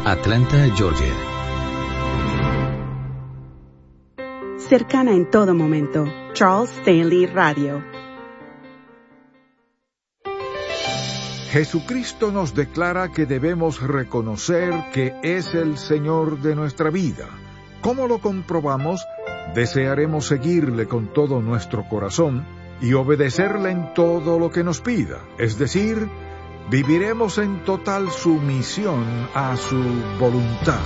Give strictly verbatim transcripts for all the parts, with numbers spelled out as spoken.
Atlanta, Georgia. Cercana en todo momento. Charles Stanley Radio. Jesucristo nos declara que debemos reconocer que es el Señor de nuestra vida. ¿Cómo lo comprobamos? Desearemos seguirle con todo nuestro corazón y obedecerle en todo lo que nos pida, es decir, viviremos en total sumisión a su voluntad.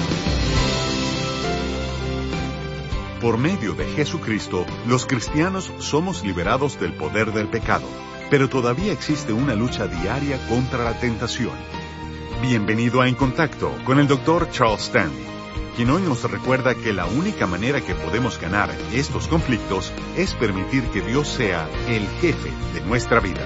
Por medio de Jesucristo, los cristianos somos liberados del poder del pecado, pero todavía existe una lucha diaria contra la tentación. Bienvenido a En Contacto con el doctor Charles Stanley, quien hoy nos recuerda que la única manera que podemos ganar estos conflictos es permitir que Dios sea el jefe de nuestra vida.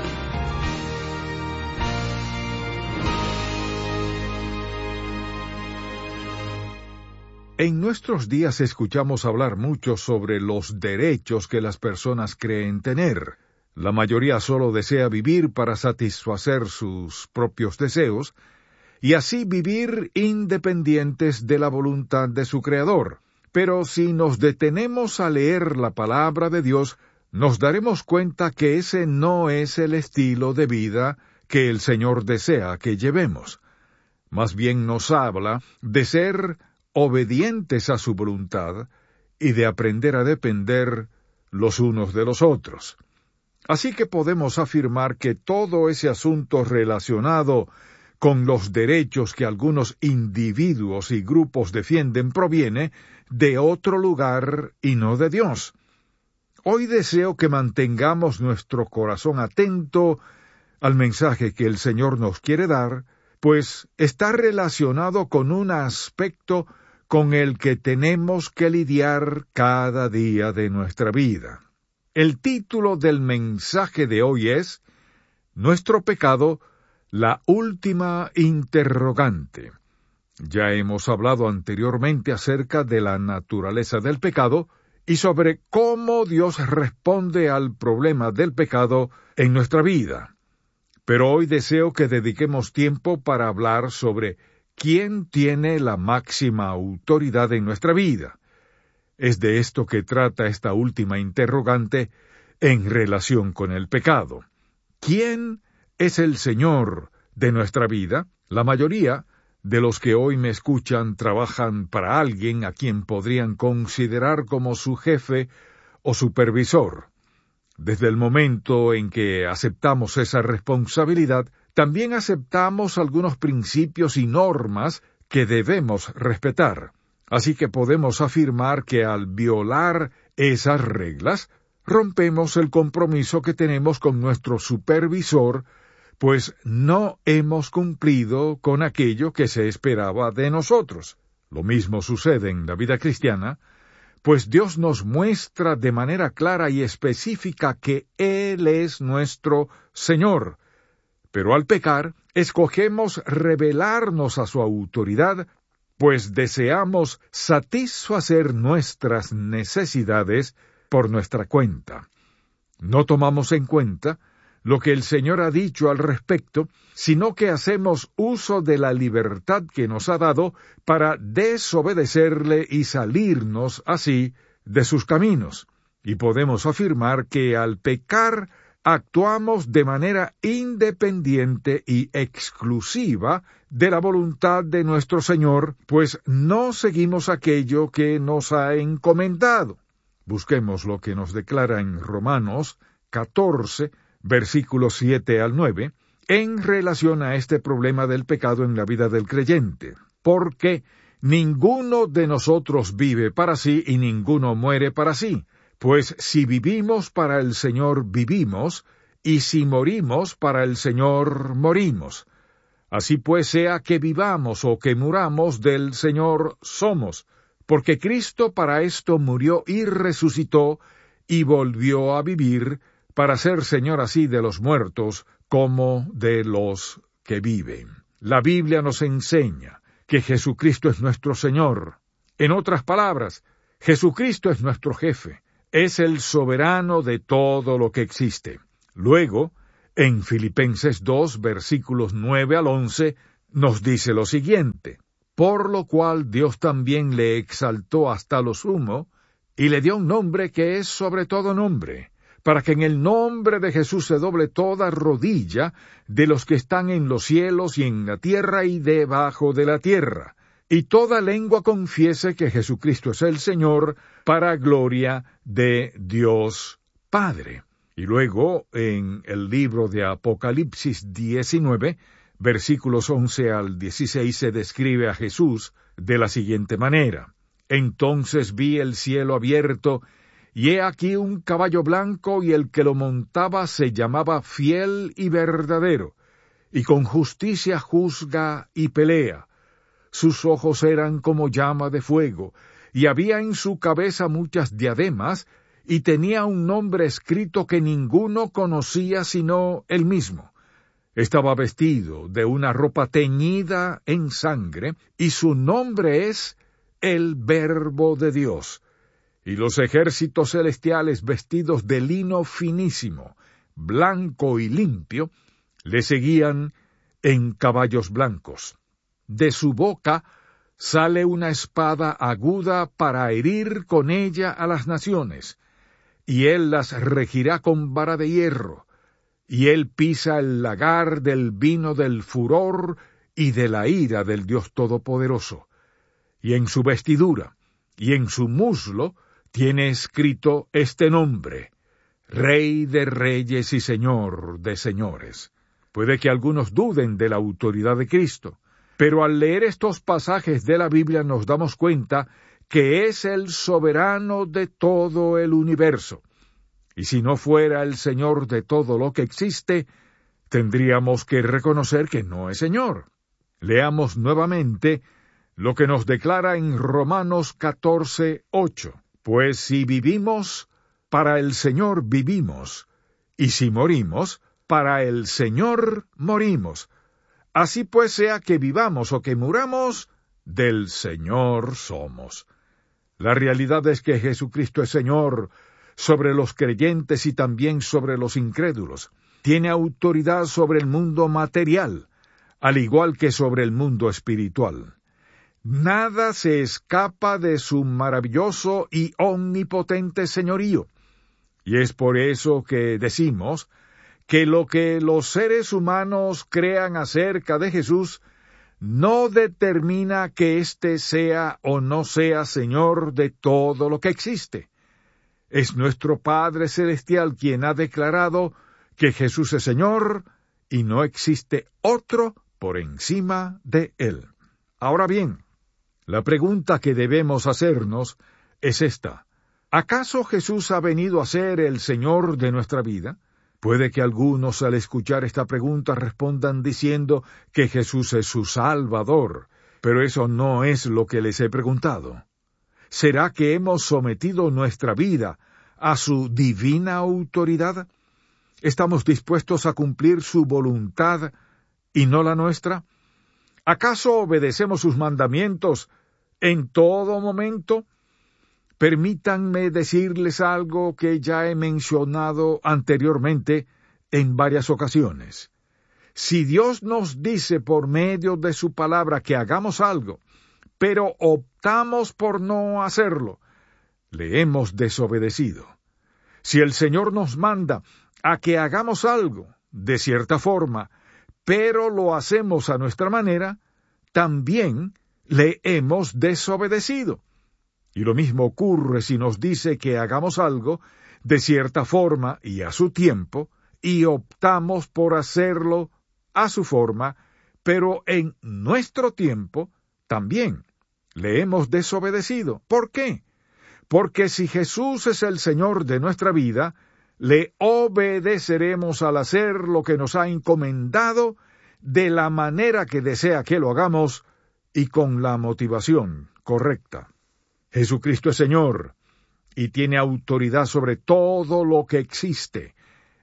En nuestros días escuchamos hablar mucho sobre los derechos que las personas creen tener. La mayoría solo desea vivir para satisfacer sus propios deseos, y así vivir independientes de la voluntad de su Creador. Pero si nos detenemos a leer la palabra de Dios, nos daremos cuenta que ese no es el estilo de vida que el Señor desea que llevemos. Más bien nos habla de ser obedientes a su voluntad y de aprender a depender los unos de los otros. Así que podemos afirmar que todo ese asunto relacionado con los derechos que algunos individuos y grupos defienden proviene de otro lugar y no de Dios. Hoy deseo que mantengamos nuestro corazón atento al mensaje que el Señor nos quiere dar, pues está relacionado con un aspecto con el que tenemos que lidiar cada día de nuestra vida. El título del mensaje de hoy es Nuestro pecado, la última interrogante. Ya hemos hablado anteriormente acerca de la naturaleza del pecado y sobre cómo Dios responde al problema del pecado en nuestra vida. Pero hoy deseo que dediquemos tiempo para hablar sobre ¿quién tiene la máxima autoridad en nuestra vida? Es de esto que trata esta última interrogante en relación con el pecado. ¿Quién es el Señor de nuestra vida? La mayoría de los que hoy me escuchan trabajan para alguien a quien podrían considerar como su jefe o supervisor. Desde el momento en que aceptamos esa responsabilidad, también aceptamos algunos principios y normas que debemos respetar. Así que podemos afirmar que al violar esas reglas, rompemos el compromiso que tenemos con nuestro supervisor, pues no hemos cumplido con aquello que se esperaba de nosotros. Lo mismo sucede en la vida cristiana, pues Dios nos muestra de manera clara y específica que Él es nuestro Señor. Pero al pecar, escogemos rebelarnos a su autoridad, pues deseamos satisfacer nuestras necesidades por nuestra cuenta. No tomamos en cuenta lo que el Señor ha dicho al respecto, sino que hacemos uso de la libertad que nos ha dado para desobedecerle y salirnos así de sus caminos. Y podemos afirmar que al pecar actuamos de manera independiente y exclusiva de la voluntad de nuestro Señor, pues no seguimos aquello que nos ha encomendado. Busquemos lo que nos declara en Romanos catorce, versículos siete al nueve, en relación a este problema del pecado en la vida del creyente. Porque ninguno de nosotros vive para sí y ninguno muere para sí. Pues si vivimos para el Señor vivimos, y si morimos para el Señor morimos. Así pues, sea que vivamos o que muramos, del Señor somos, porque Cristo para esto murió y resucitó, y volvió a vivir, para ser Señor así de los muertos como de los que viven. La Biblia nos enseña que Jesucristo es nuestro Señor. En otras palabras, Jesucristo es nuestro jefe. Es el soberano de todo lo que existe. Luego, en Filipenses dos, versículos nueve al once, nos dice lo siguiente: por lo cual Dios también le exaltó hasta lo sumo, y le dio un nombre que es sobre todo nombre, para que en el nombre de Jesús se doble toda rodilla de los que están en los cielos y en la tierra y debajo de la tierra, y toda lengua confiese que Jesucristo es el Señor, para gloria de Dios Padre. Y luego, en el libro de Apocalipsis diecinueve, versículos once al dieciséis, se describe a Jesús de la siguiente manera: Entonces vi el cielo abierto, y he aquí un caballo blanco, y el que lo montaba se llamaba Fiel y Verdadero, y con justicia juzga y pelea. Sus ojos eran como llama de fuego, y había en su cabeza muchas diademas, y tenía un nombre escrito que ninguno conocía sino él mismo. Estaba vestido de una ropa teñida en sangre, y su nombre es el Verbo de Dios. Y los ejércitos celestiales, vestidos de lino finísimo, blanco y limpio, le seguían en caballos blancos. De su boca sale una espada aguda para herir con ella a las naciones, y él las regirá con vara de hierro, y él pisa el lagar del vino del furor y de la ira del Dios Todopoderoso. Y en su vestidura y en su muslo tiene escrito este nombre: Rey de Reyes y Señor de Señores. Puede que algunos duden de la autoridad de Cristo, pero al leer estos pasajes de la Biblia nos damos cuenta que es el soberano de todo el universo. Y si no fuera el Señor de todo lo que existe, tendríamos que reconocer que no es Señor. Leamos nuevamente lo que nos declara en Romanos catorce, ocho. Pues si vivimos, para el Señor vivimos, y si morimos, para el Señor morimos. Así pues, sea que vivamos o que muramos, del Señor somos. La realidad es que Jesucristo es Señor sobre los creyentes y también sobre los incrédulos. Tiene autoridad sobre el mundo material, al igual que sobre el mundo espiritual. Nada se escapa de su maravilloso y omnipotente señorío. Y es por eso que decimos que lo que los seres humanos crean acerca de Jesús no determina que éste sea o no sea Señor de todo lo que existe. Es nuestro Padre Celestial quien ha declarado que Jesús es Señor y no existe otro por encima de Él. Ahora bien, la pregunta que debemos hacernos es esta: ¿acaso Jesús ha venido a ser el Señor de nuestra vida? Puede que algunos al escuchar esta pregunta respondan diciendo que Jesús es su Salvador, pero eso no es lo que les he preguntado. ¿Será que hemos sometido nuestra vida a su divina autoridad? ¿Estamos dispuestos a cumplir su voluntad y no la nuestra? ¿Acaso obedecemos sus mandamientos en todo momento? Permítanme decirles algo que ya he mencionado anteriormente en varias ocasiones. Si Dios nos dice por medio de su palabra que hagamos algo, pero optamos por no hacerlo, le hemos desobedecido. Si el Señor nos manda a que hagamos algo, de cierta forma, pero lo hacemos a nuestra manera, también le hemos desobedecido. Y lo mismo ocurre si nos dice que hagamos algo de cierta forma y a su tiempo, y optamos por hacerlo a su forma, pero en nuestro tiempo también le hemos desobedecido. ¿Por qué? Porque si Jesús es el Señor de nuestra vida, le obedeceremos al hacer lo que nos ha encomendado de la manera que desea que lo hagamos y con la motivación correcta. Jesucristo es Señor y tiene autoridad sobre todo lo que existe.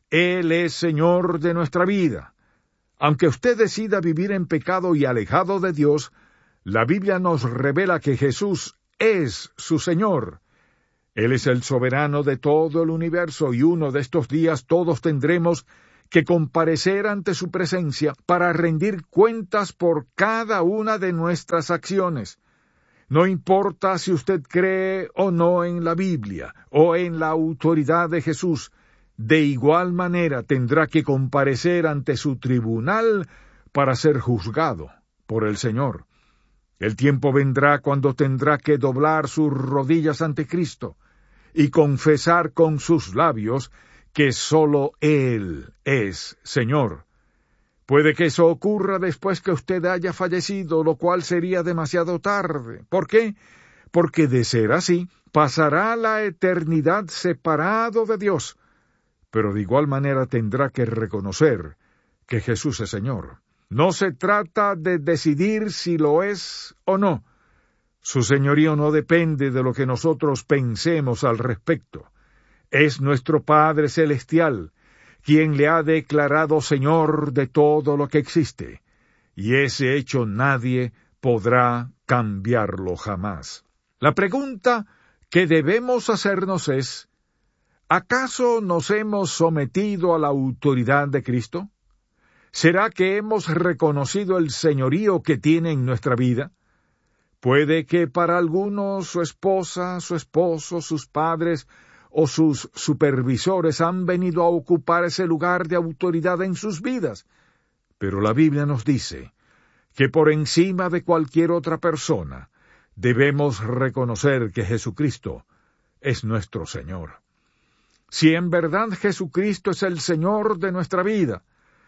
Él es Señor de nuestra vida. Aunque usted decida vivir en pecado y alejado de Dios, la Biblia nos revela que Jesús es su Señor. Él es el soberano de todo el universo y uno de estos días todos tendremos que comparecer ante su presencia para rendir cuentas por cada una de nuestras acciones. No importa si usted cree o no en la Biblia o en la autoridad de Jesús, de igual manera tendrá que comparecer ante su tribunal para ser juzgado por el Señor. El tiempo vendrá cuando tendrá que doblar sus rodillas ante Cristo y confesar con sus labios que sólo Él es Señor. Puede que eso ocurra después que usted haya fallecido, lo cual sería demasiado tarde. ¿Por qué? Porque de ser así, pasará la eternidad separado de Dios, pero de igual manera tendrá que reconocer que Jesús es Señor. No se trata de decidir si lo es o no. Su señorío no depende de lo que nosotros pensemos al respecto. Es nuestro Padre Celestial quien le ha declarado Señor de todo lo que existe, y ese hecho nadie podrá cambiarlo jamás. La pregunta que debemos hacernos es, ¿acaso nos hemos sometido a la autoridad de Cristo? ¿Será que hemos reconocido el señorío que tiene en nuestra vida? Puede que para algunos su esposa, su esposo, sus padres o sus supervisores han venido a ocupar ese lugar de autoridad en sus vidas. Pero la Biblia nos dice que por encima de cualquier otra persona debemos reconocer que Jesucristo es nuestro Señor. Si en verdad Jesucristo es el Señor de nuestra vida,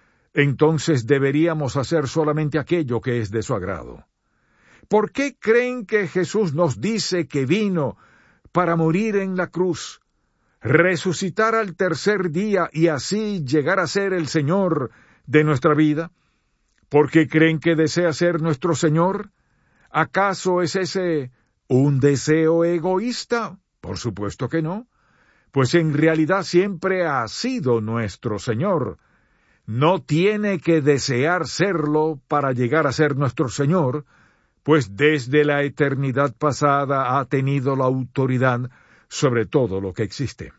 entonces deberíamos hacer solamente aquello que es de su agrado. ¿Por qué creen que Jesús nos dice que vino para morir en la cruz, resucitar al tercer día y así llegar a ser el Señor de nuestra vida? ¿Por qué creen que desea ser nuestro Señor? ¿Acaso es ese un deseo egoísta? Por supuesto que no, pues en realidad siempre ha sido nuestro Señor. No tiene que desear serlo para llegar a ser nuestro Señor, pues desde la eternidad pasada ha tenido la autoridad sobre todo lo que existe.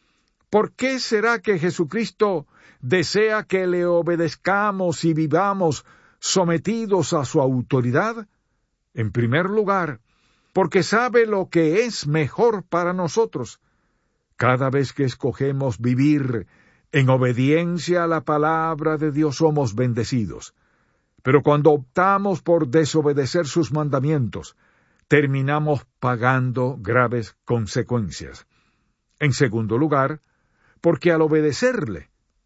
¿Por qué será que Jesucristo desea que le obedezcamos y vivamos sometidos a su autoridad? En primer lugar, porque sabe lo que es mejor para nosotros. Cada vez que escogemos vivir en obediencia a la palabra de Dios somos bendecidos. Pero cuando optamos por desobedecer sus mandamientos, terminamos pagando graves consecuencias. En segundo lugar, porque al obedecerle,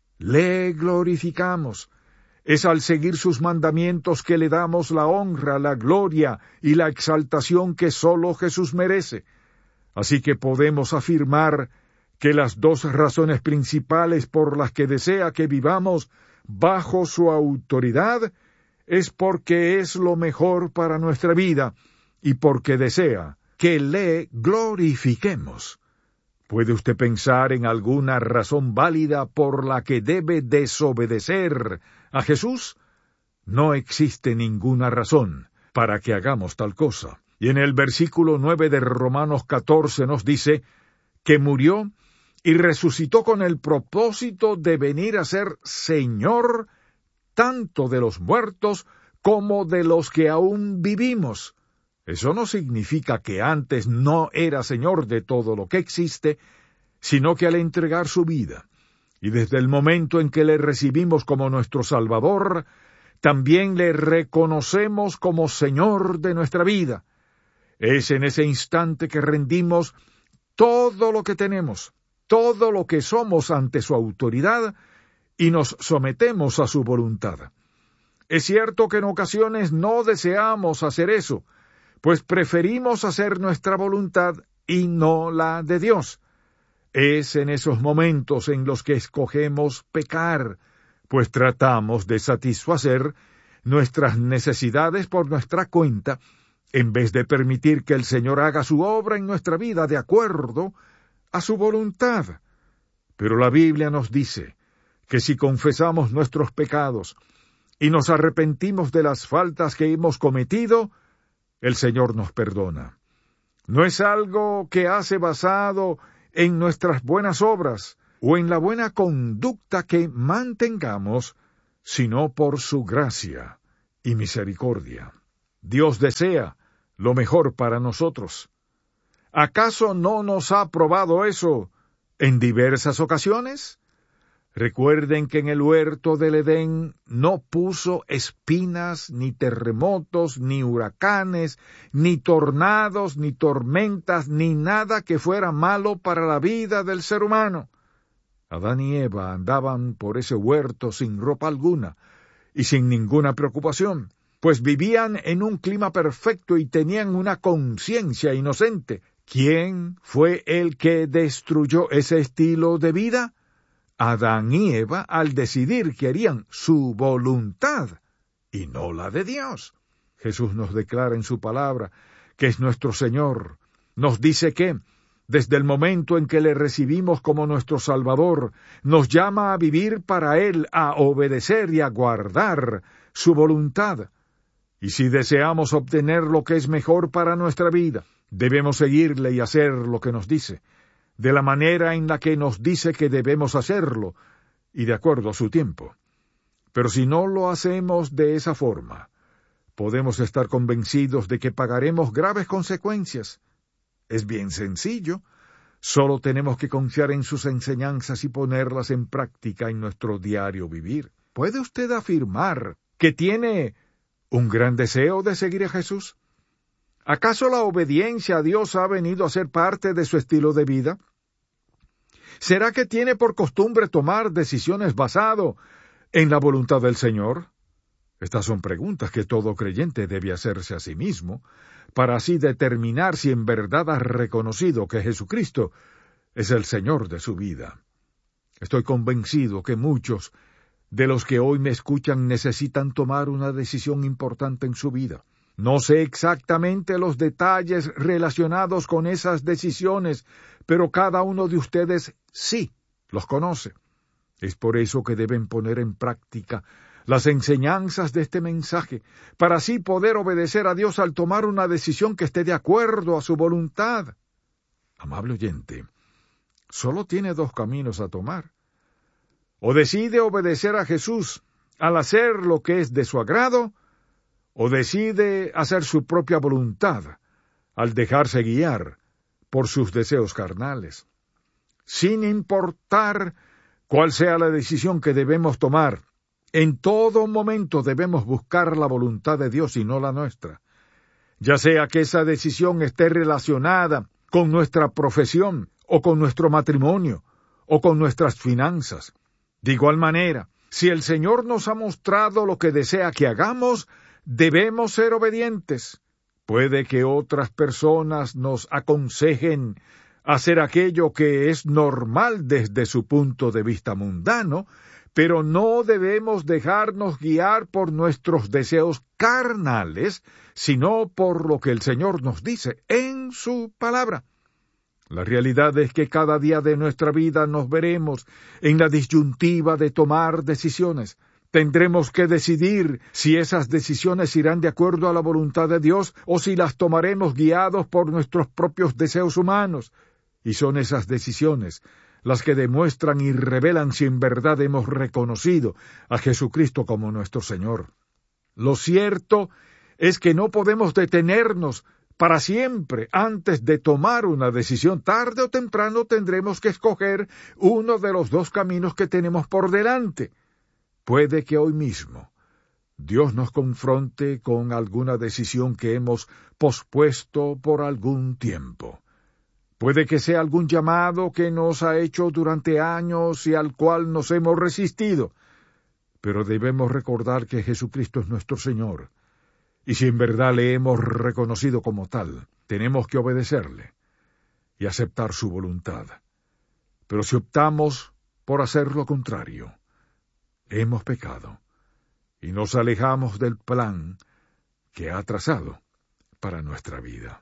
le glorificamos. Es al seguir sus mandamientos que le damos la honra, la gloria y la exaltación que sólo Jesús merece. Así que podemos afirmar que las dos razones principales por las que desea que vivamos bajo su autoridad es porque es lo mejor para nuestra vida y porque desea que le glorifiquemos. ¿Puede usted pensar en alguna razón válida por la que debe desobedecer a Jesús? No existe ninguna razón para que hagamos tal cosa. Y en el versículo nueve de Romanos catorce nos dice que murió y resucitó con el propósito de venir a ser Señor tanto de los muertos como de los que aún vivimos. Eso no significa que antes no era Señor de todo lo que existe, sino que al entregar su vida, y desde el momento en que le recibimos como nuestro Salvador, también le reconocemos como Señor de nuestra vida. Es en ese instante que rendimos todo lo que tenemos, todo lo que somos ante su autoridad, y nos sometemos a su voluntad. Es cierto que en ocasiones no deseamos hacer eso, pues preferimos hacer nuestra voluntad y no la de Dios. Es en esos momentos en los que escogemos pecar, pues tratamos de satisfacer nuestras necesidades por nuestra cuenta, en vez de permitir que el Señor haga su obra en nuestra vida de acuerdo a su voluntad. Pero la Biblia nos dice que si confesamos nuestros pecados y nos arrepentimos de las faltas que hemos cometido, el Señor nos perdona. No es algo que hace basado en nuestras buenas obras o en la buena conducta que mantengamos, sino por su gracia y misericordia. Dios desea lo mejor para nosotros. ¿Acaso no nos ha probado eso en diversas ocasiones? Recuerden que en el huerto del Edén no puso espinas, ni terremotos, ni huracanes, ni tornados, ni tormentas, ni nada que fuera malo para la vida del ser humano. Adán y Eva andaban por ese huerto sin ropa alguna y sin ninguna preocupación, pues vivían en un clima perfecto y tenían una conciencia inocente. ¿Quién fue el que destruyó ese estilo de vida? Adán y Eva, al decidir que harían su voluntad y no la de Dios. Jesús nos declara en su palabra que es nuestro Señor. Nos dice que, desde el momento en que le recibimos como nuestro Salvador, nos llama a vivir para Él, a obedecer y a guardar su voluntad. Y si deseamos obtener lo que es mejor para nuestra vida, debemos seguirle y hacer lo que nos dice, de la manera en la que nos dice que debemos hacerlo, y de acuerdo a su tiempo. Pero si no lo hacemos de esa forma, podemos estar convencidos de que pagaremos graves consecuencias. Es bien sencillo, solo tenemos que confiar en sus enseñanzas y ponerlas en práctica en nuestro diario vivir. ¿Puede usted afirmar que tiene un gran deseo de seguir a Jesús? ¿Acaso la obediencia a Dios ha venido a ser parte de su estilo de vida? ¿Será que tiene por costumbre tomar decisiones basado en la voluntad del Señor? Estas son preguntas que todo creyente debe hacerse a sí mismo, para así determinar si en verdad ha reconocido que Jesucristo es el Señor de su vida. Estoy convencido que muchos de los que hoy me escuchan necesitan tomar una decisión importante en su vida. No sé exactamente los detalles relacionados con esas decisiones, pero cada uno de ustedes sí los conoce. Es por eso que deben poner en práctica las enseñanzas de este mensaje, para así poder obedecer a Dios al tomar una decisión que esté de acuerdo a su voluntad. Amable oyente, solo tiene dos caminos a tomar. O decide obedecer a Jesús al hacer lo que es de su agrado, o decide hacer su propia voluntad al dejarse guiar por sus deseos carnales. Sin importar cuál sea la decisión que debemos tomar, en todo momento debemos buscar la voluntad de Dios y no la nuestra, ya sea que esa decisión esté relacionada con nuestra profesión, o con nuestro matrimonio, o con nuestras finanzas. De igual manera, si el Señor nos ha mostrado lo que desea que hagamos, debemos ser obedientes. Puede que otras personas nos aconsejen hacer aquello que es normal desde su punto de vista mundano, pero no debemos dejarnos guiar por nuestros deseos carnales, sino por lo que el Señor nos dice en su palabra. La realidad es que cada día de nuestra vida nos veremos en la disyuntiva de tomar decisiones. Tendremos que decidir si esas decisiones irán de acuerdo a la voluntad de Dios o si las tomaremos guiados por nuestros propios deseos humanos. Y son esas decisiones las que demuestran y revelan si en verdad hemos reconocido a Jesucristo como nuestro Señor. Lo cierto es que no podemos detenernos para siempre antes de tomar una decisión. Tarde o temprano tendremos que escoger uno de los dos caminos que tenemos por delante. Puede que hoy mismo Dios nos confronte con alguna decisión que hemos pospuesto por algún tiempo. Puede que sea algún llamado que nos ha hecho durante años y al cual nos hemos resistido. Pero debemos recordar que Jesucristo es nuestro Señor. Y si en verdad le hemos reconocido como tal, tenemos que obedecerle y aceptar su voluntad. Pero si optamos por hacer lo contrario, hemos pecado y nos alejamos del plan que ha trazado para nuestra vida.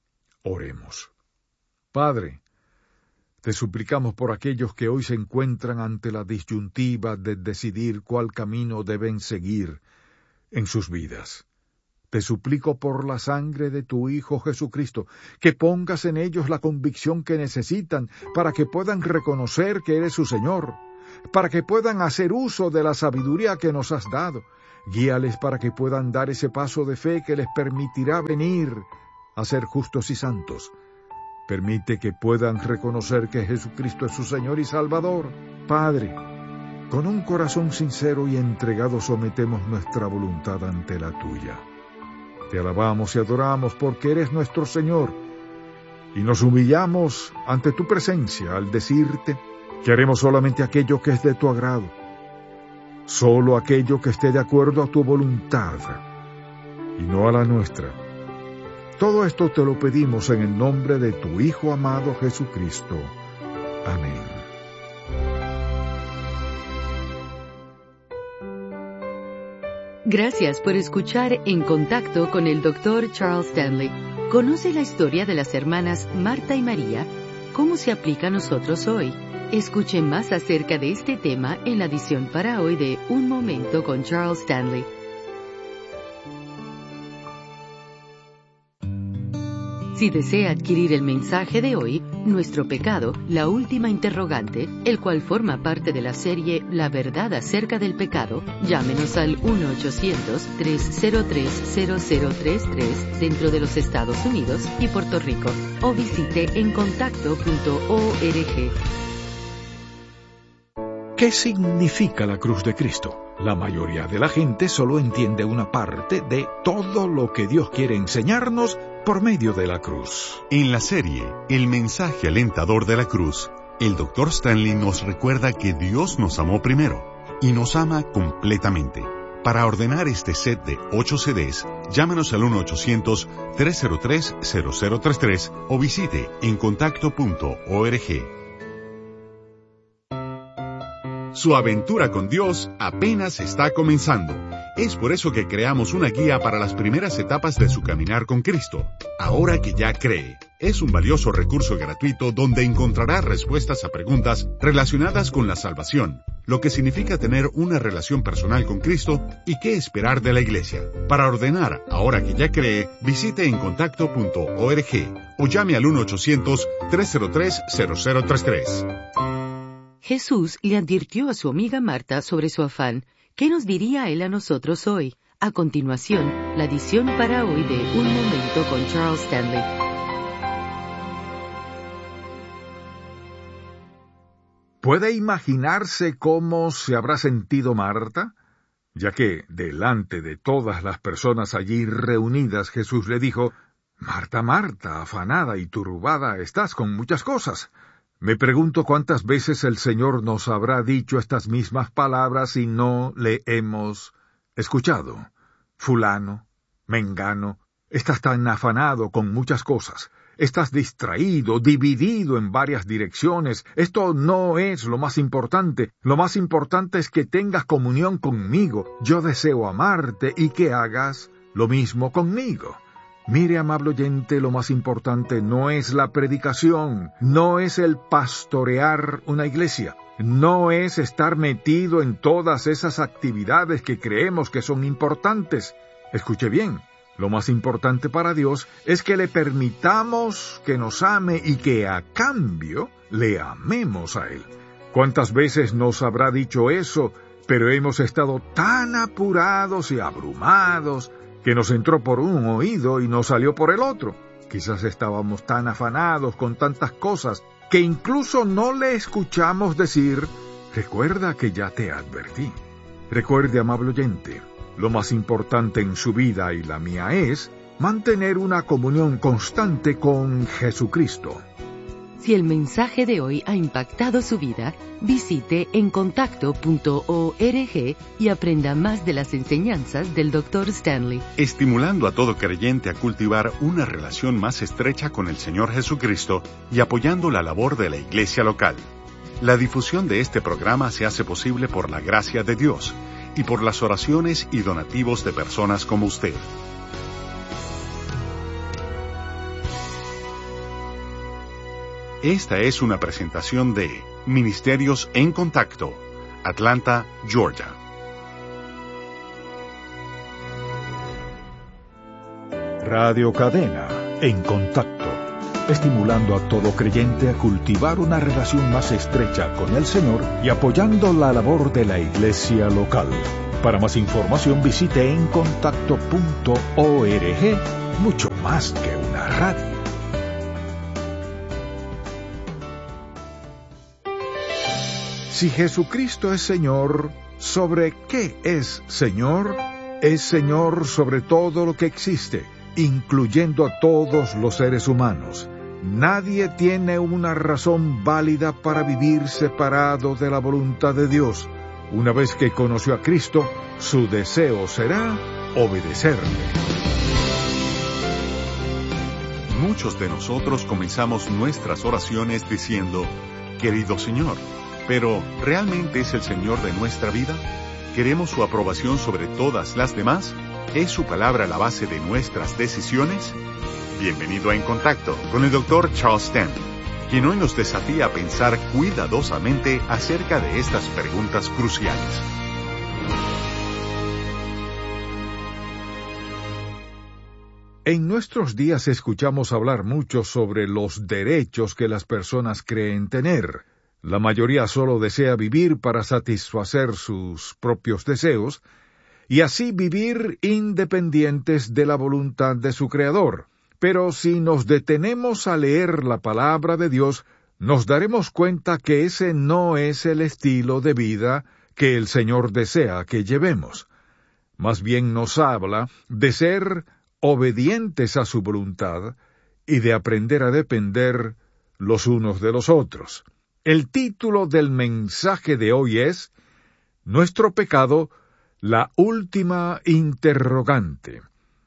Oremos. Padre, te suplicamos por aquellos que hoy se encuentran ante la disyuntiva de decidir cuál camino deben seguir en sus vidas. Te suplico por la sangre de tu Hijo Jesucristo, que pongas en ellos la convicción que necesitan para que puedan reconocer que eres su Señor, para que puedan hacer uso de la sabiduría que nos has dado. Guíales para que puedan dar ese paso de fe que les permitirá venir a ser justos y santos. Permite que puedan reconocer que Jesucristo es su Señor y Salvador. Padre, con un corazón sincero y entregado sometemos nuestra voluntad ante la tuya. Te alabamos y adoramos porque eres nuestro Señor, y nos humillamos ante tu presencia al decirte que haremos solamente aquello que es de tu agrado, solo aquello que esté de acuerdo a tu voluntad, y no a la nuestra. Todo esto te lo pedimos en el nombre de tu Hijo amado Jesucristo. Amén. Gracias por escuchar En Contacto con el doctor Charles Stanley. ¿Conoce la historia de las hermanas Marta y María? ¿Cómo se aplica a nosotros hoy? Escuche más acerca de este tema en la edición para hoy de Un Momento con Charles Stanley. Si desea adquirir el mensaje de hoy, Nuestro pecado, la última interrogante, el cual forma parte de la serie La verdad acerca del pecado, llámenos al uno ochocientos, tres cero tres, cero cero tres tres dentro de los Estados Unidos y Puerto Rico, o visite en contacto punto org. ¿Qué significa la cruz de Cristo? La mayoría de la gente solo entiende una parte de todo lo que Dios quiere enseñarnos por medio de la cruz. En la serie El mensaje alentador de la cruz, el doctor Stanley nos recuerda que Dios nos amó primero y nos ama completamente. Para ordenar este set de ocho C Ds, llámanos al uno ochocientos, tres cero tres, cero cero tres tres o visite en contacto punto org. Su aventura con Dios apenas está comenzando. Es por eso que creamos una guía para las primeras etapas de su caminar con Cristo. Ahora que ya cree, es un valioso recurso gratuito donde encontrará respuestas a preguntas relacionadas con la salvación, lo que significa tener una relación personal con Cristo y qué esperar de la Iglesia. Para ordenar Ahora que ya cree, visite en contacto punto org o llame al uno ochocientos, tres cero tres, cero cero tres tres. Jesús le advirtió a su amiga Marta sobre su afán. ¿Qué nos diría él a nosotros hoy? A continuación, la edición para hoy de Un Momento con Charles Stanley. ¿Puede imaginarse cómo se habrá sentido Marta? Ya que, delante de todas las personas allí reunidas, Jesús le dijo: Marta, Marta, afanada y turbada estás con muchas cosas. Me pregunto cuántas veces el Señor nos habrá dicho estas mismas palabras y no le hemos escuchado. Fulano, mengano, estás tan afanado con muchas cosas. Estás distraído, dividido en varias direcciones. Esto no es lo más importante. Lo más importante es que tengas comunión conmigo. Yo deseo amarte y que hagas lo mismo conmigo. Mire, amable oyente, lo más importante no es la predicación, no es el pastorear una iglesia, no es estar metido en todas esas actividades que creemos que son importantes. Escuche bien, lo más importante para Dios es que le permitamos que nos ame y que a cambio le amemos a Él. ¿Cuántas veces nos habrá dicho eso, pero hemos estado tan apurados y abrumados que nos entró por un oído y nos salió por el otro? Quizás estábamos tan afanados con tantas cosas que incluso no le escuchamos decir: recuerda que ya te advertí. Recuerde, amable oyente, lo más importante en su vida y la mía es mantener una comunión constante con Jesucristo. Si el mensaje de hoy ha impactado su vida, visite en contacto punto org y aprenda más de las enseñanzas del doctor Stanley. Estimulando a todo creyente a cultivar una relación más estrecha con el Señor Jesucristo y apoyando la labor de la iglesia local. La difusión de este programa se hace posible por la gracia de Dios y por las oraciones y donativos de personas como usted. Esta es una presentación de Ministerios en Contacto, Atlanta, Georgia. Radio Cadena, en contacto, estimulando a todo creyente a cultivar una relación más estrecha con el Señor y apoyando la labor de la iglesia local. Para más información visite en contacto punto org, mucho más que una radio. Si Jesucristo es Señor, ¿sobre qué es Señor? Es Señor sobre todo lo que existe, incluyendo a todos los seres humanos. Nadie tiene una razón válida para vivir separado de la voluntad de Dios. Una vez que conoció a Cristo, su deseo será obedecerle. Muchos de nosotros comenzamos nuestras oraciones diciendo, querido Señor, pero ¿realmente es el Señor de nuestra vida? ¿Queremos su aprobación sobre todas las demás? ¿Es su palabra la base de nuestras decisiones? Bienvenido a En Contacto con el doctor Charles Stanley, quien hoy nos desafía a pensar cuidadosamente acerca de estas preguntas cruciales. En nuestros días escuchamos hablar mucho sobre los derechos que las personas creen tener. La mayoría solo desea vivir para satisfacer sus propios deseos y así vivir independientes de la voluntad de su Creador. Pero si nos detenemos a leer la palabra de Dios, nos daremos cuenta que ese no es el estilo de vida que el Señor desea que llevemos. Más bien nos habla de ser obedientes a su voluntad y de aprender a depender los unos de los otros. El título del mensaje de hoy es Nuestro pecado, la última interrogante.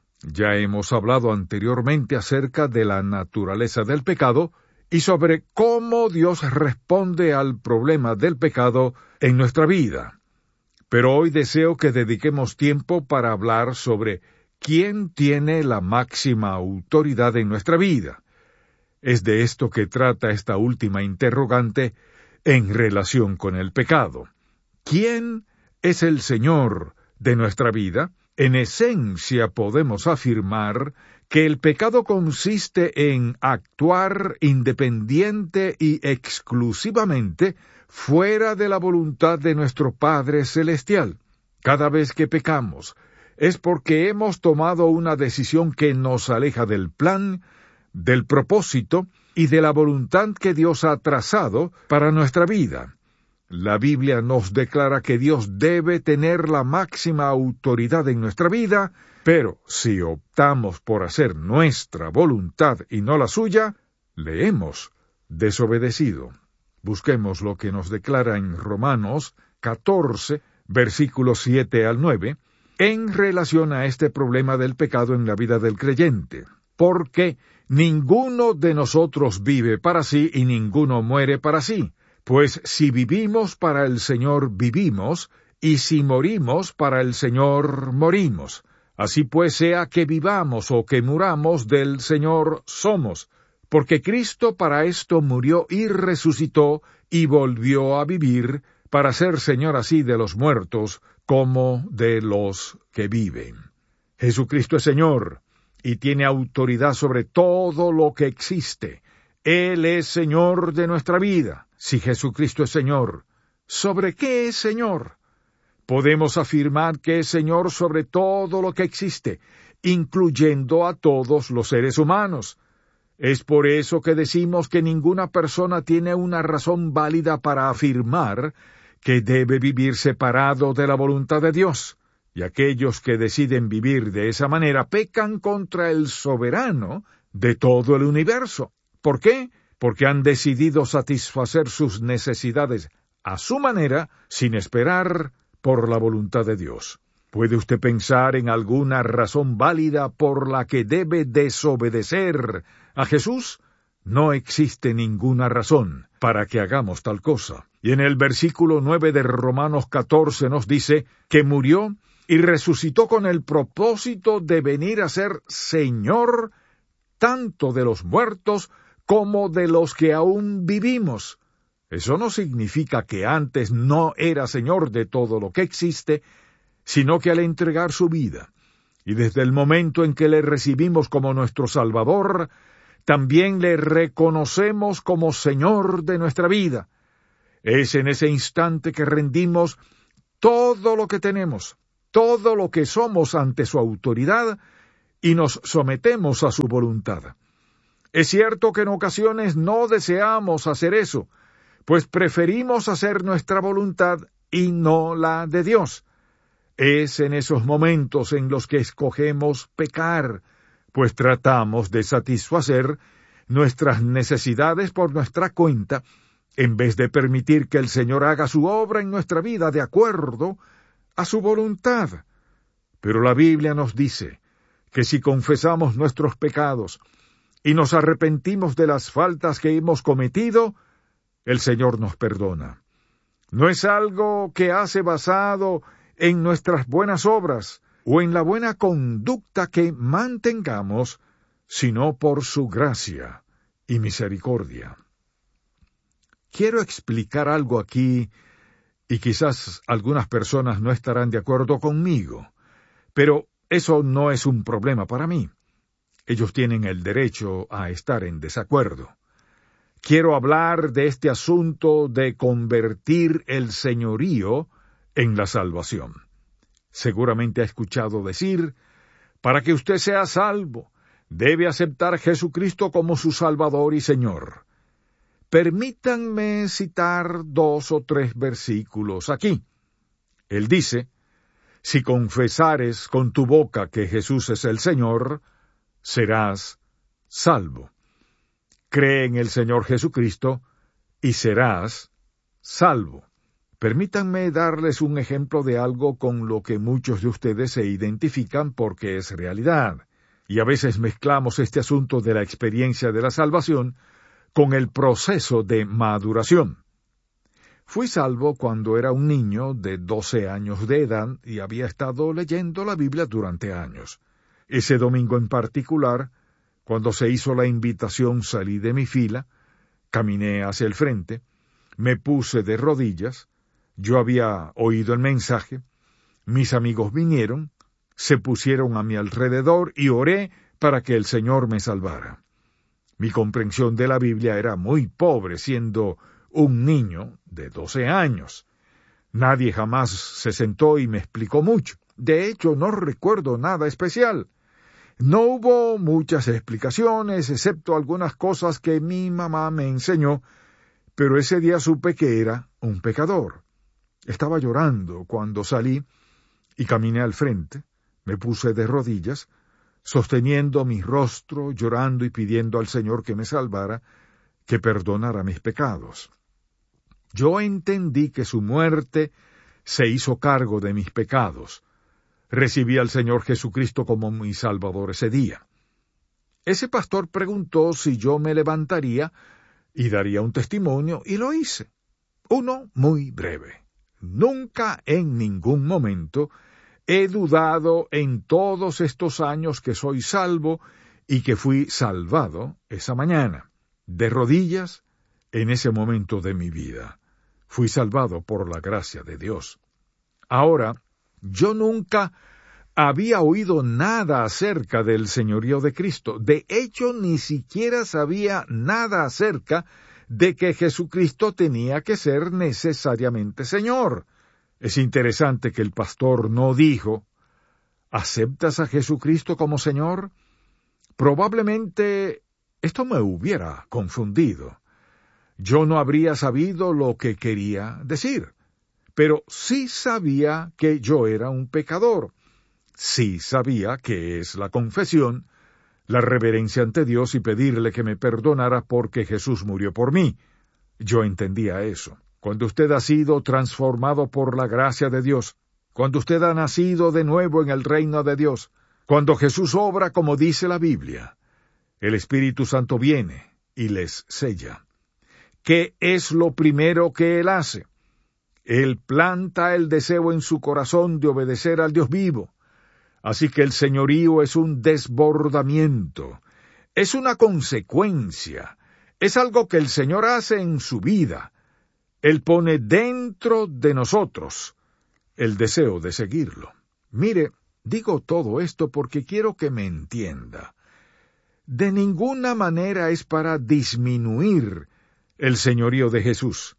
Ya hemos hablado anteriormente acerca de la naturaleza del pecado y sobre cómo Dios responde al problema del pecado en nuestra vida. Pero hoy deseo que dediquemos tiempo para hablar sobre quién tiene la máxima autoridad en nuestra vida. Es de esto que trata esta última interrogante en relación con el pecado. ¿Quién es el Señor de nuestra vida? En esencia podemos afirmar que el pecado consiste en actuar independiente y exclusivamente fuera de la voluntad de nuestro Padre Celestial. Cada vez que pecamos, es porque hemos tomado una decisión que nos aleja del plan, del propósito y de la voluntad que Dios ha trazado para nuestra vida. La Biblia nos declara que Dios debe tener la máxima autoridad en nuestra vida, pero si optamos por hacer nuestra voluntad y no la suya, le hemos desobedecido. Busquemos lo que nos declara en Romanos catorce, versículos siete al nueve, en relación a este problema del pecado en la vida del creyente. Porque ninguno de nosotros vive para sí y ninguno muere para sí. Pues si vivimos para el Señor vivimos, y si morimos para el Señor morimos. Así pues sea que vivamos o que muramos, del Señor somos. Porque Cristo para esto murió y resucitó y volvió a vivir, para ser Señor así de los muertos como de los que viven. Jesucristo es Señor y tiene autoridad sobre todo lo que existe. Él es Señor de nuestra vida. Si Jesucristo es Señor, ¿sobre qué es Señor? Podemos afirmar que es Señor sobre todo lo que existe, incluyendo a todos los seres humanos. Es por eso que decimos que ninguna persona tiene una razón válida para afirmar que debe vivir separado de la voluntad de Dios, y aquellos que deciden vivir de esa manera pecan contra el soberano de todo el universo. ¿Por qué? Porque han decidido satisfacer sus necesidades a su manera, sin esperar por la voluntad de Dios. ¿Puede usted pensar en alguna razón válida por la que debe desobedecer a Jesús? No existe ninguna razón para que hagamos tal cosa. Y en el versículo nueve de Romanos catorce nos dice que murió y resucitó con el propósito de venir a ser Señor tanto de los muertos como de los que aún vivimos. Eso no significa que antes no era Señor de todo lo que existe, sino que al entregar su vida Y desde el momento en que le recibimos como nuestro Salvador, también le reconocemos como Señor de nuestra vida. Es en ese instante que rendimos todo lo que tenemos, todo lo que somos ante su autoridad y nos sometemos a su voluntad. Es cierto que en ocasiones no deseamos hacer eso, pues preferimos hacer nuestra voluntad y no la de Dios. Es en esos momentos en los que escogemos pecar, pues tratamos de satisfacer nuestras necesidades por nuestra cuenta, en vez de permitir que el Señor haga su obra en nuestra vida de acuerdo a su voluntad. Pero la Biblia nos dice que si confesamos nuestros pecados y nos arrepentimos de las faltas que hemos cometido, el Señor nos perdona. No es algo que hace basado en nuestras buenas obras o en la buena conducta que mantengamos, sino por su gracia y misericordia. Quiero explicar algo aquí, y quizás algunas personas no estarán de acuerdo conmigo, pero eso no es un problema para mí. Ellos tienen el derecho a estar en desacuerdo. Quiero hablar de este asunto de convertir el señorío en la salvación. Seguramente ha escuchado decir, para que usted sea salvo, debe aceptar a Jesucristo como su Salvador y Señor. Permítanme citar dos o tres versículos aquí. Él dice, si confesares con tu boca que Jesús es el Señor, serás salvo. Cree en el Señor Jesucristo y serás salvo. Permítanme darles un ejemplo de algo con lo que muchos de ustedes se identifican porque es realidad, y a veces mezclamos este asunto de la experiencia de la salvación con el proceso de maduración. Fui salvo cuando era un niño de doce años de edad y había estado leyendo la Biblia durante años. Ese domingo en particular, cuando se hizo la invitación, salí de mi fila, caminé hacia el frente, me puse de rodillas. Yo había oído el mensaje, mis amigos vinieron, se pusieron a mi alrededor y oré para que el Señor me salvara. Mi comprensión de la Biblia era muy pobre, siendo un niño de doce años. Nadie jamás se sentó y me explicó mucho. De hecho, no recuerdo nada especial. No hubo muchas explicaciones, excepto algunas cosas que mi mamá me enseñó, pero ese día supe que era un pecador. Estaba llorando cuando salí y caminé al frente, me puse de rodillas, sosteniendo mi rostro, llorando y pidiendo al Señor que me salvara, que perdonara mis pecados. Yo entendí que su muerte se hizo cargo de mis pecados. Recibí al Señor Jesucristo como mi Salvador ese día. Ese pastor preguntó si yo me levantaría y daría un testimonio, y lo hice. Uno muy breve. Nunca en ningún momento he dudado en todos estos años que soy salvo y que fui salvado esa mañana, de rodillas, en ese momento de mi vida. Fui salvado por la gracia de Dios. Ahora, yo nunca había oído nada acerca del señorío de Cristo. De hecho, ni siquiera sabía nada acerca de que Jesucristo tenía que ser necesariamente Señor. Es interesante que el pastor no dijo, ¿aceptas a Jesucristo como Señor? Probablemente esto me hubiera confundido. Yo no habría sabido lo que quería decir, pero sí sabía que yo era un pecador. Sí sabía que es la confesión, la reverencia ante Dios y pedirle que me perdonara porque Jesús murió por mí. Yo entendía eso. Cuando usted ha sido transformado por la gracia de Dios, cuando usted ha nacido de nuevo en el reino de Dios, cuando Jesús obra como dice la Biblia, el Espíritu Santo viene y les sella. ¿Qué es lo primero que Él hace? Él planta el deseo en su corazón de obedecer al Dios vivo. Así que el señorío es un desbordamiento, es una consecuencia, es algo que el Señor hace en su vida. Él pone dentro de nosotros el deseo de seguirlo. Mire, Digo todo esto porque quiero que me entienda. De ninguna manera es para disminuir el señorío de Jesús.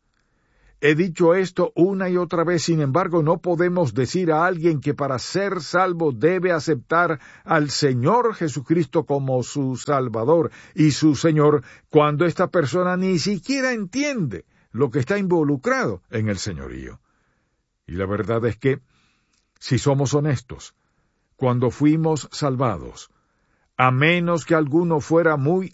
He dicho esto una y otra vez, sin embargo, no podemos decir a alguien que para ser salvo debe aceptar al Señor Jesucristo como su Salvador y su Señor, cuando esta persona ni siquiera entiende lo que está involucrado en el señorío. Y la verdad es que, si somos honestos, cuando fuimos salvados, a menos que alguno fuera muy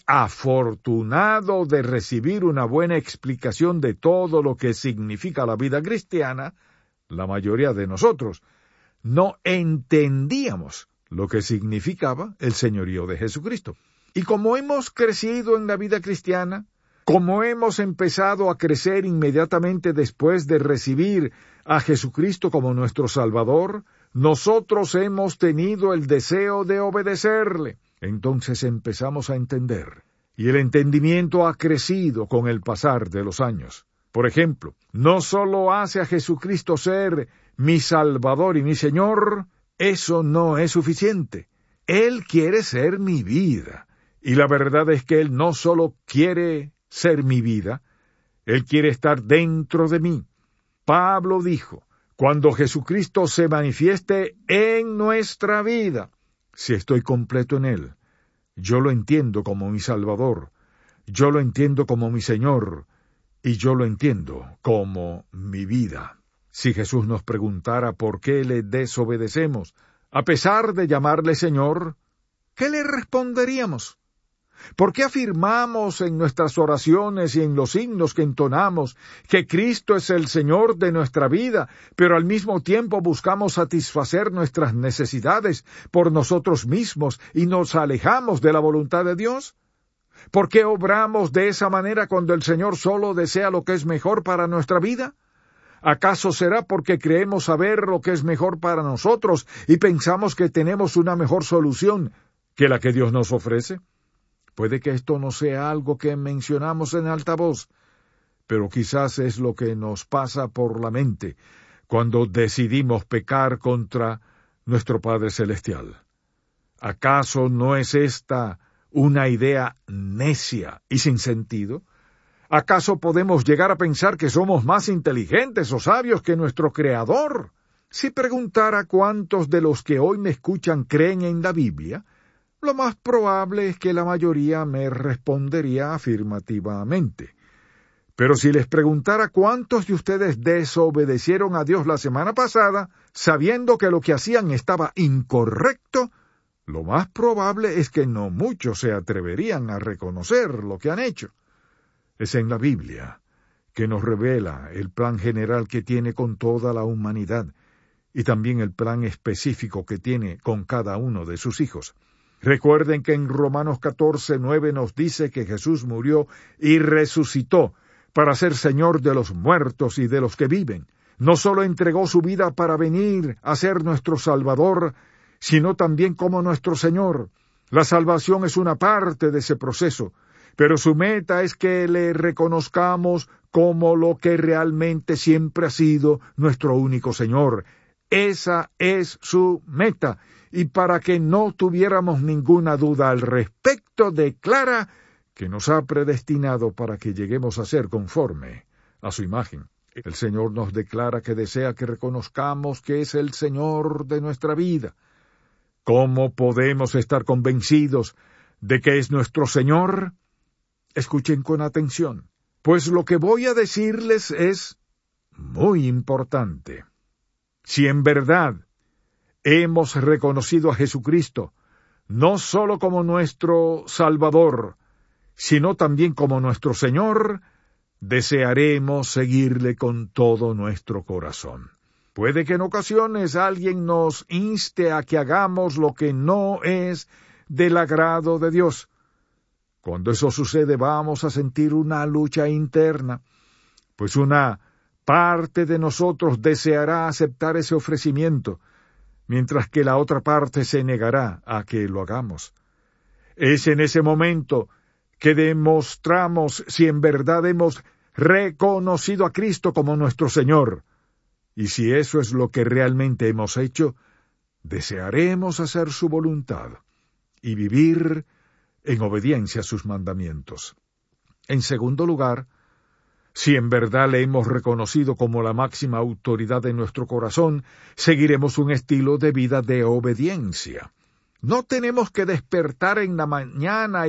afortunado de recibir una buena explicación de todo lo que significa la vida cristiana, la mayoría de nosotros no entendíamos lo que significaba el señorío de Jesucristo. Y como hemos crecido en la vida cristiana, como hemos empezado a crecer inmediatamente después de recibir a Jesucristo como nuestro Salvador, nosotros hemos tenido el deseo de obedecerle. Entonces empezamos a entender, y el entendimiento ha crecido con el pasar de los años. Por ejemplo, no solo hace a Jesucristo ser mi Salvador y mi Señor, eso no es suficiente. Él quiere ser mi vida, y la verdad es que Él no solo quiere ser mi vida, Él quiere estar dentro de mí. Pablo dijo, cuando Jesucristo se manifieste en nuestra vida, si estoy completo en Él, yo lo entiendo como mi Salvador, yo lo entiendo como mi Señor, y yo lo entiendo como mi vida. Si Jesús nos preguntara por qué le desobedecemos, a pesar de llamarle Señor, ¿qué le responderíamos? ¿Por qué afirmamos en nuestras oraciones y en los himnos que entonamos que Cristo es el Señor de nuestra vida, pero al mismo tiempo buscamos satisfacer nuestras necesidades por nosotros mismos y nos alejamos de la voluntad de Dios? ¿Por qué obramos de esa manera cuando el Señor solo desea lo que es mejor para nuestra vida? ¿Acaso será porque creemos saber lo que es mejor para nosotros y pensamos que tenemos una mejor solución que la que Dios nos ofrece? Puede que esto no sea algo que mencionamos en alta voz, pero quizás es lo que nos pasa por la mente cuando decidimos pecar contra nuestro Padre Celestial. ¿Acaso no es esta una idea necia y sin sentido? ¿Acaso podemos llegar a pensar que somos más inteligentes o sabios que nuestro Creador? Si preguntara cuántos de los que hoy me escuchan creen en la Biblia, lo más probable es que la mayoría me respondería afirmativamente. Pero si les preguntara cuántos de ustedes desobedecieron a Dios la semana pasada, sabiendo que lo que hacían estaba incorrecto, lo más probable es que no muchos se atreverían a reconocer lo que han hecho. Es en la Biblia que nos revela el plan general que tiene con toda la humanidad y también el plan específico que tiene con cada uno de sus hijos. Recuerden que en Romanos catorce nueve nos dice que Jesús murió y resucitó para ser Señor de los muertos y de los que viven. No solo entregó su vida para venir a ser nuestro Salvador, sino también como nuestro Señor. La salvación es una parte de ese proceso, pero su meta es que le reconozcamos como lo que realmente siempre ha sido nuestro único Señor. Esa es su meta. Y para que no tuviéramos ninguna duda al respecto, declara que nos ha predestinado para que lleguemos a ser conforme a su imagen. El Señor nos declara que desea que reconozcamos que es el Señor de nuestra vida. ¿Cómo podemos estar convencidos de que es nuestro Señor? Escuchen con atención, pues lo que voy a decirles es muy importante. Si en verdad hemos reconocido a Jesucristo, no solo como nuestro Salvador, sino también como nuestro Señor, desearemos seguirle con todo nuestro corazón. Puede que en ocasiones alguien nos inste a que hagamos lo que no es del agrado de Dios. Cuando eso sucede, vamos a sentir una lucha interna, pues una parte de nosotros deseará aceptar ese ofrecimiento, mientras que la otra parte se negará a que lo hagamos. Es en ese momento que demostramos si en verdad hemos reconocido a Cristo como nuestro Señor. Y si eso es lo que realmente hemos hecho, desearemos hacer su voluntad y vivir en obediencia a sus mandamientos. En segundo lugar, si en verdad le hemos reconocido como la máxima autoridad de nuestro corazón, seguiremos un estilo de vida de obediencia. No tenemos que despertar en la mañana